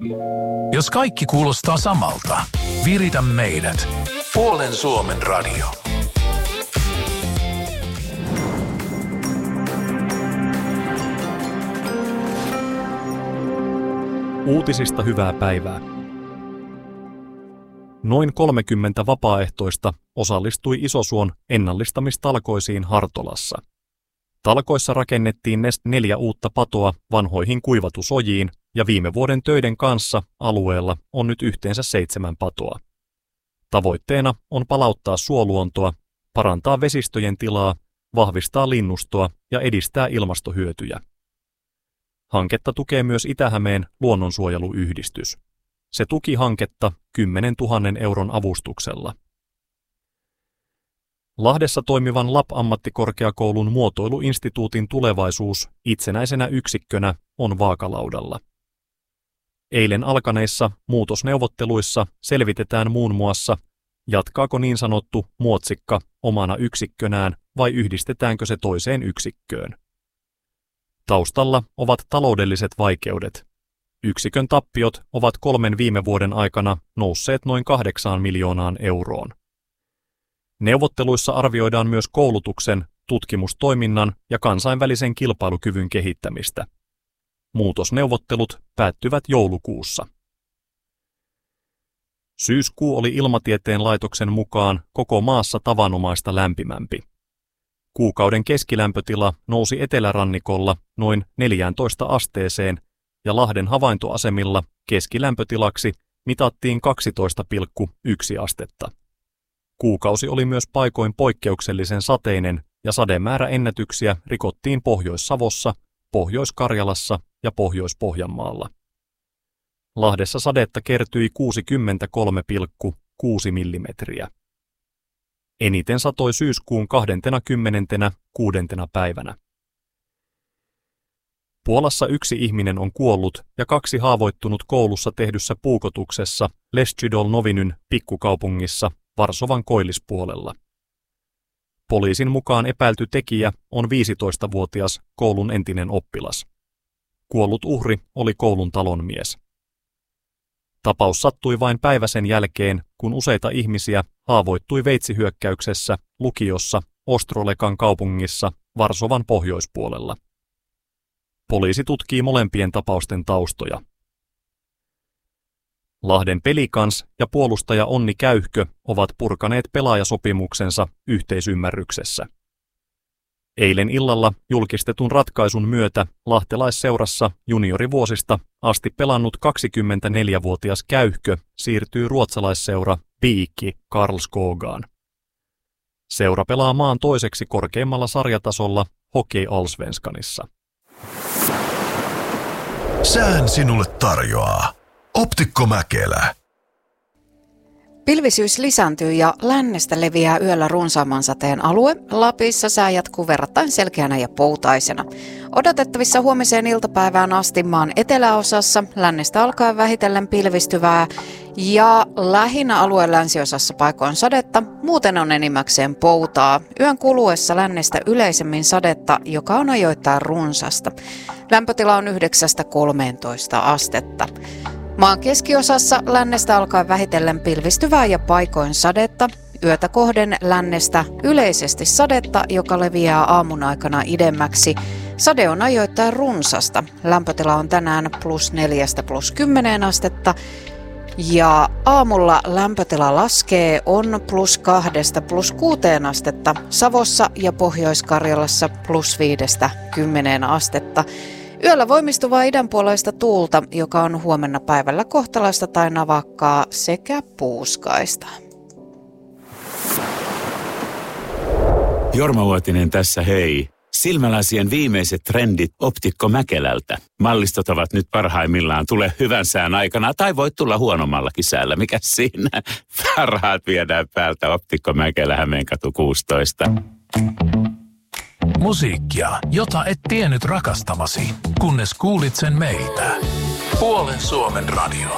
Jos kaikki kuulostaa samalta, viritä meidät. Puolen Suomen radio. Uutisista hyvää päivää. Noin 30 vapaaehtoista osallistui Isosuon ennallistamistalkoisiin Hartolassa. Talkoissa rakennettiin 4 uutta patoa vanhoihin kuivatusojiin ja viime vuoden töiden kanssa alueella on nyt yhteensä 7 patoa. Tavoitteena on palauttaa suoluontoa, parantaa vesistöjen tilaa, vahvistaa linnustoa ja edistää ilmastohyötyjä. Hanketta tukee myös Itä-Hämeen luonnonsuojeluyhdistys. Se tuki hanketta 10 000 euron avustuksella. Lahdessa toimivan LAP-ammattikorkeakoulun muotoiluinstituutin tulevaisuus itsenäisenä yksikkönä on vaakalaudalla. Eilen alkaneissa muutosneuvotteluissa selvitetään muun muassa, jatkaako niin sanottu muotsikka omana yksikkönään vai yhdistetäänkö se toiseen yksikköön. Taustalla ovat taloudelliset vaikeudet. Yksikön tappiot ovat 3 viime vuoden aikana nousseet noin 8 miljoonaan euroon. Neuvotteluissa arvioidaan myös koulutuksen, tutkimustoiminnan ja kansainvälisen kilpailukyvyn kehittämistä. Muutosneuvottelut päättyvät joulukuussa. Syyskuu oli Ilmatieteen laitoksen mukaan koko maassa tavanomaista lämpimämpi. Kuukauden keskilämpötila nousi etelärannikolla noin 14 asteeseen ja Lahden havaintoasemilla keskilämpötilaksi mitattiin 12,1 astetta. Kuukausi oli myös paikoin poikkeuksellisen sateinen ja sademääräennätyksiä rikottiin Pohjois-Savossa, Pohjois-Karjalassa ja Pohjois-Pohjanmaalla. Lahdessa sadetta kertyi 63,6 millimetriä. Eniten satoi syyskuun 26. päivänä. Puolassa 1 ihminen on kuollut ja 2 haavoittunut koulussa tehdyssä puukotuksessa Leszczydol-Nowinyn pikkukaupungissa Varsovan koillispuolella. Poliisin mukaan epäilty tekijä on 15-vuotias koulun entinen oppilas. Kuollut uhri oli koulun talonmies. Tapaus sattui vain päivä sen jälkeen, kun useita ihmisiä haavoittui veitsihyökkäyksessä lukiossa Ostrolekan kaupungissa Varsovan pohjoispuolella. Poliisi tutkii molempien tapausten taustoja. Lahden Pelikans ja puolustaja Onni Käyhkö ovat purkaneet pelaajasopimuksensa yhteisymmärryksessä. Eilen illalla julkistetun ratkaisun myötä lahtelaisseurassa juniorivuosista asti pelannut 24-vuotias Käyhkö siirtyy ruotsalaisseura Viikki Karlskogaan. Seura pelaa maan toiseksi korkeimmalla sarjatasolla Hockey Allsvenskanissa. Sään sinulle tarjoaa Optikko Mäkelä. Pilvisyys lisääntyy ja lännestä leviää yöllä runsaamman sateen alue. Lapissa sää jatkuu verrattain selkeänä ja poutaisena. Odotettavissa huomiseen iltapäivään asti maan eteläosassa lännestä alkaen vähitellen pilvistyvää ja lähinnä alueen länsiosassa paikoin sadetta, muuten on enimmäkseen poutaa. Yön kuluessa lännestä yleisemmin sadetta, joka on ajoittain runsasta. Lämpötila on 9-13 astetta. Maan keskiosassa lännestä alkaen vähitellen pilvistyvää ja paikoin sadetta. Yötä kohden lännestä yleisesti sadetta, joka leviää aamun aikana idemmäksi. Sade on ajoittain runsasta. Lämpötila on tänään +4 +10 astetta. Ja aamulla lämpötila laskee on +2 +6 astetta. Savossa ja Pohjois-Karjalassa +5 10 astetta. Yöllä voimistuvaa idänpuoleista tuulta, joka on huomenna päivällä kohtalaista tai navakkaa sekä puuskaista. Jorma Uotinen tässä, hei. Silmälasien viimeiset trendit Optikko Mäkelältä. Mallistot ovat nyt parhaimmillaan. Tule hyvän sään aikana tai voit tulla huonommallakin säällä. Mikä siinä? Parhaat viedään päältä. Optikko Mäkelä, Hämeenkatu 16. Musiikkia, jota et tiennyt rakastavasi, kunnes kuulit sen meiltä. Puolen Suomen radio.